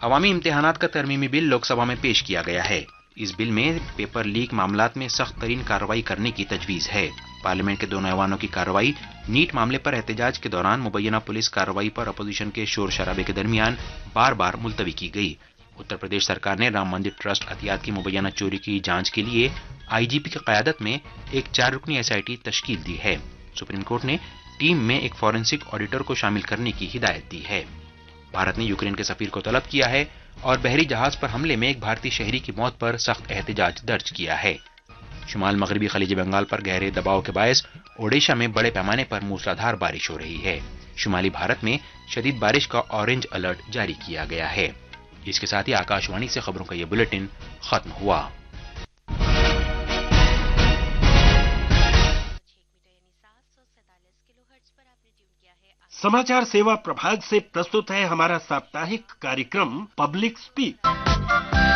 عوامی امتحانات کا ترمیمی بل لوک سبھا میں پیش کیا گیا ہے۔ اس بل میں پیپر لیک معاملات میں سخت ترین کارروائی کرنے کی تجویز ہے۔ پارلیمنٹ کے دونوں ایوانوں کی کارروائی نیٹ معاملے پر احتجاج کے دوران مبینہ پولیس کارروائی پر اپوزیشن کے شور شرابے کے درمیان بار بار ملتوی کی گئی۔ اتر پردیش سرکار نے رام مندر ٹرسٹ عطیات کی مبینہ چوری کی جانچ کے لیے آئی جی پی کی قیادت میں ایک 4 رکنی ایس آئی ٹی تشکیل دی ہے۔ سپریم کورٹ نے ٹیم میں ایک فورنسک آڈیٹر کو شامل کرنے کی ہدایت دی ہے۔ بھارت نے یوکرین کے سفیر کو طلب کیا ہے اور بحری جہاز پر حملے میں ایک بھارتی شہری کی موت پر سخت احتجاج درج کیا ہے۔ شمال مغربی خلیج بنگال پر گہرے دباؤ کے باعث اوڈیشہ میں بڑے پیمانے پر موسلادھار بارش ہو رہی ہے۔ شمالی بھارت میں شدید بارش کا آرنج الرٹ جاری کیا گیا ہے۔ اس کے ساتھ ہی آکاش وانی سے خبروں کا یہ بلیٹن ختم ہوا۔ समाचार सेवा प्रभाग से प्रस्तुत है हमारा साप्ताहिक कार्यक्रम पब्लिक स्पीक।